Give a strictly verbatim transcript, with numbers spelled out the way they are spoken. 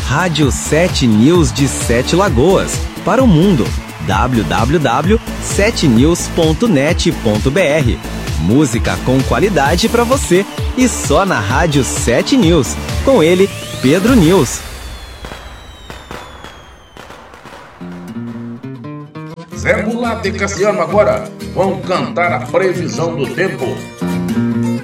Rádio sete News de Sete Lagoas, para o mundo. w w w ponto sete news ponto net ponto b r. Música com qualidade para você e só na Rádio sete News. Com ele, Pedro News. Zé Mulata e Cassiano agora vão cantar a previsão do tempo